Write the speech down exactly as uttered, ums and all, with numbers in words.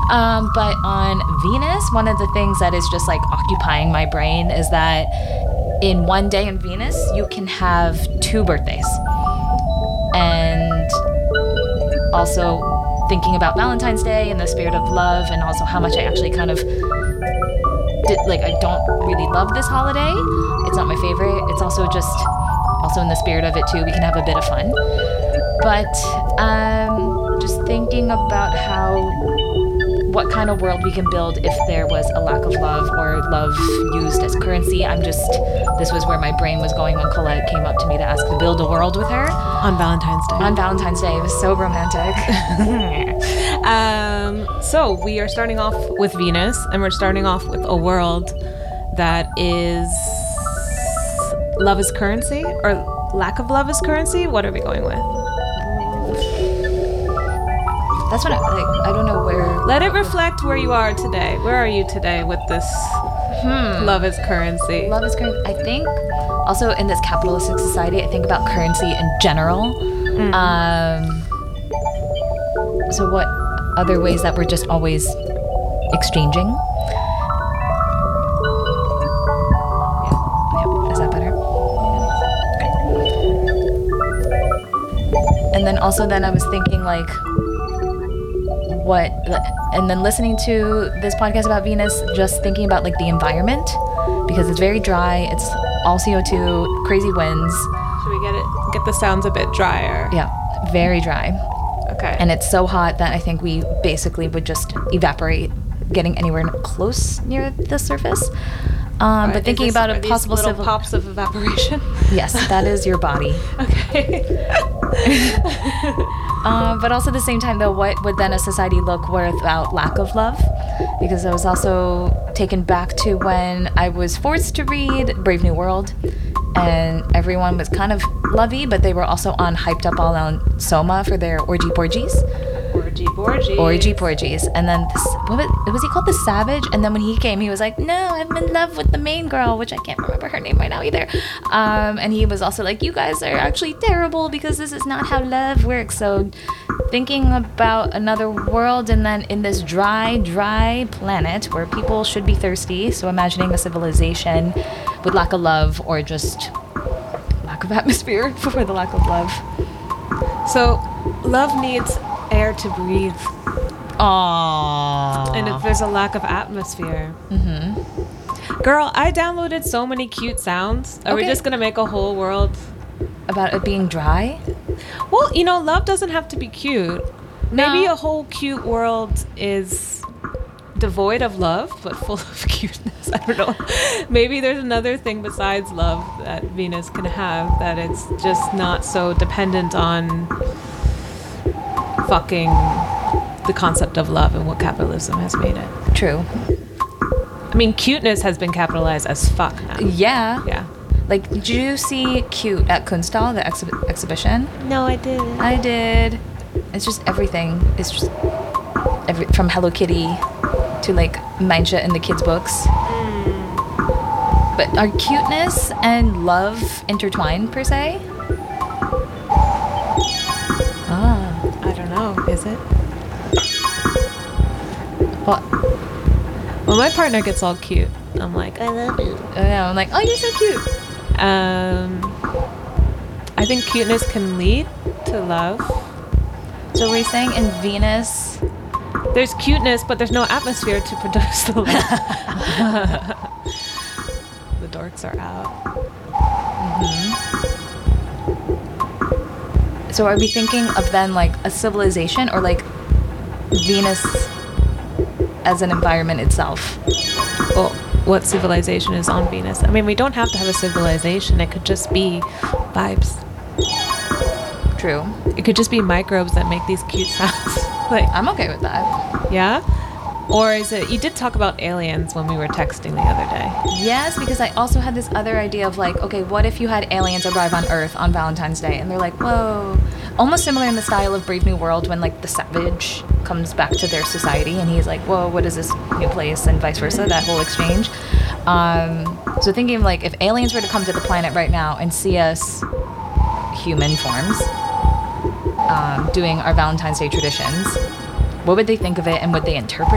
Um, but on Venus, one of the things that is just like occupying my brain is that in one day in Venus, you can have two birthdays. And also thinking about Valentine's Day and the spirit of love, and also how much I actually kind of did, like, I don't really love this holiday. It's not my favorite. It's also just also in the spirit of it too. We can have a bit of fun. But um, just thinking about how what kind of world we can build if there was a lack of love or love used as currency. I'm just, this was where my brain was going when Colette came up to me to ask to build a world with her. On Valentine's Day. On Valentine's Day. It was so romantic. um, so we are starting off with Venus, and we're starting off with a world that is love is currency, or lack of love is currency. What are we going with? That's what I, like, I don't know where. Let it reflect where you are today. Where are you today with this hmm. love is currency? Love is currency. I think also in this capitalistic society, I think about currency in general. Mm. Um, so what other ways that we're just always exchanging? Yeah. Yeah. Is that better? Okay. And then also then I was thinking like, what, and then listening to this podcast about Venus, just thinking about like the environment, because it's very dry, it's all C O two, crazy winds. Should we get it, get the sounds a bit drier? Yeah, very dry. Okay. And it's so hot that I think we basically would just evaporate getting anywhere close near the surface. Um, but thinking this, about a these possible little civil pops of evaporation. Yes, that is your body. Okay. Um, but also at the same time, though, what would then a society look without lack of love? Because I was also taken back to when I was forced to read Brave New World, and everyone was kind of lovey, but they were also on hyped up all on Soma for their orgy porgies. Orgy porgies. Orgy porgies. And then, this, what was, was he called? The Savage? And then when he came, he was like, no, I'm in love with the main girl, which I can't remember her name right now either. Um, and he was also like, you guys are actually terrible because this is not how love works. So thinking about another world, and then in this dry, dry planet where people should be thirsty. So imagining a civilization with lack of love, or just lack of atmosphere for the lack of love. So love needs air to breathe. Aww. And if there's a lack of atmosphere. Mm-hmm. Girl, I downloaded so many cute sounds. Are okay. we just gonna make a whole world about it being dry? Well, you know, love doesn't have to be cute. No. Maybe a whole cute world is devoid of love, but full of cuteness. I don't know. Maybe there's another thing besides love that Venus can have, that it's just not so dependent on fucking the concept of love and what capitalism has made it. True. I mean, cuteness has been capitalized as fuck now. Yeah. Yeah. Like, did you see Cute at Kunsthal, the exhi- exhibition? No, I didn't. I did. It's just everything. It's just every, from Hello Kitty to like Mancha in the kids' books. Mm. But are cuteness and love intertwined per se? Ah, I don't know. Is it? Well, When my partner gets all cute, I'm like, I love you. yeah, I'm like, oh, you're so cute. Um, I think cuteness can lead to love. So we're saying in Venus, there's cuteness, but there's no atmosphere to produce the love. The dorks are out. Mm-hmm. So are we thinking of then like a civilization, or like Venus as an environment itself? Well, what civilization is on Venus? I mean, we don't have to have a civilization. It could just be vibes. True. It could just be microbes that make these cute sounds. Like, I'm okay with that. Yeah? Or is it, you did talk about aliens when we were texting the other day. Yes, because I also had this other idea of like, okay, what if you had aliens arrive on Earth on Valentine's Day? And they're like, whoa. Almost similar in the style of Brave New World, when like the savage comes back to their society and he's like, whoa, what is this new place? And vice versa, that whole exchange. Um, so thinking of like, if aliens were to come to the planet right now and see us human forms um, doing our Valentine's Day traditions, what would they think of it, and would they interpret